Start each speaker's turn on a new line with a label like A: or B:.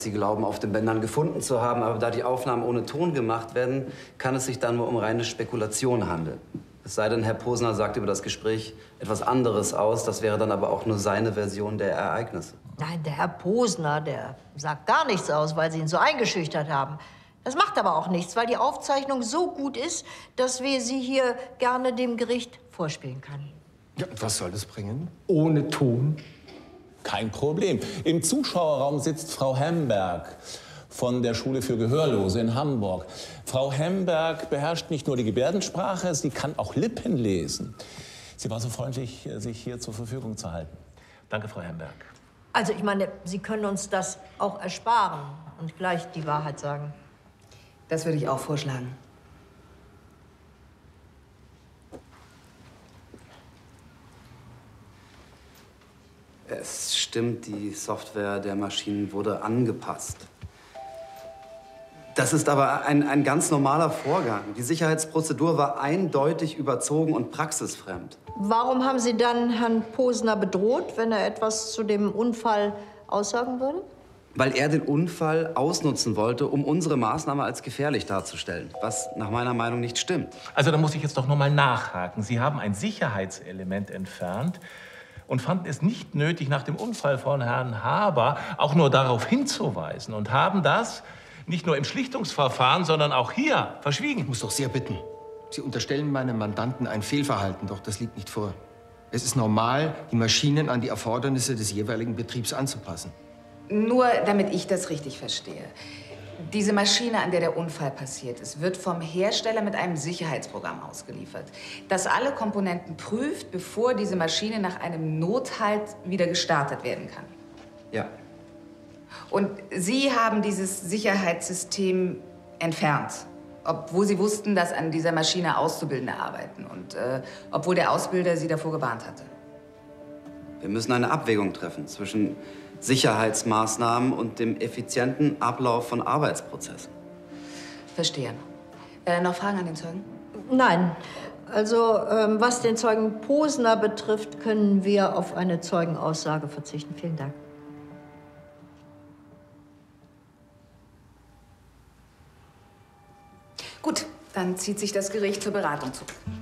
A: Sie glauben, auf den Bändern gefunden zu haben, aber da die Aufnahmen ohne Ton gemacht werden, kann es sich dann nur um reine Spekulation handeln. Es sei denn, Herr Posner sagt über das Gespräch etwas anderes aus. Das wäre dann aber auch nur seine Version der Ereignisse.
B: Nein, der Herr Posner, der sagt gar nichts aus, weil Sie ihn so eingeschüchtert haben. Das macht aber auch nichts, weil die Aufzeichnung so gut ist, dass wir sie hier gerne dem Gericht vorspielen können.
C: Ja, was soll das bringen? Ohne Ton?
D: Kein Problem. Im Zuschauerraum sitzt Frau Hemberg von der Schule für Gehörlose in Hamburg. Frau Hemberg beherrscht nicht nur die Gebärdensprache, sie kann auch Lippen lesen. Sie war so freundlich, sich hier zur Verfügung zu halten. Danke, Frau Hemberg.
B: Also ich meine, Sie können uns das auch ersparen und gleich die Wahrheit sagen.
E: Das würde ich auch vorschlagen.
A: Es stimmt, die Software der Maschinen wurde angepasst. Das ist aber ein ganz normaler Vorgang. Die Sicherheitsprozedur war eindeutig überzogen und praxisfremd.
B: Warum haben Sie dann Herrn Posner bedroht, wenn er etwas zu dem Unfall aussagen würde?
A: Weil er den Unfall ausnutzen wollte, um unsere Maßnahme als gefährlich darzustellen, was nach meiner Meinung nicht stimmt.
F: Also da muss ich jetzt doch noch mal nachhaken. Sie haben ein Sicherheitselement entfernt und fanden es nicht nötig, nach dem Unfall von Herrn Haber auch nur darauf hinzuweisen und haben das nicht nur im Schlichtungsverfahren, sondern auch hier verschwiegen.
C: Ich muss doch sehr bitten. Sie unterstellen meinem Mandanten ein Fehlverhalten, doch das liegt nicht vor. Es ist normal, die Maschinen an die Erfordernisse des jeweiligen Betriebs anzupassen.
E: Nur damit ich das richtig verstehe. Diese Maschine, an der der Unfall passiert ist, wird vom Hersteller mit einem Sicherheitsprogramm ausgeliefert, das alle Komponenten prüft, bevor diese Maschine nach einem Nothalt wieder gestartet werden kann.
A: Ja.
E: Und Sie haben dieses Sicherheitssystem entfernt, obwohl Sie wussten, dass an dieser Maschine Auszubildende arbeiten und obwohl der Ausbilder Sie davor gewarnt hatte.
A: Wir müssen eine Abwägung treffen zwischen Sicherheitsmaßnahmen und dem effizienten Ablauf von Arbeitsprozessen.
E: Verstehe. Noch Fragen an den Zeugen?
B: Nein. Also, was den Zeugen Posner betrifft, können wir auf eine Zeugenaussage verzichten. Vielen Dank.
E: Gut, dann zieht sich das Gericht zur Beratung zurück.